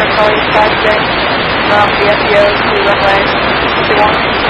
Charlie 56 from the FBO to runway 21.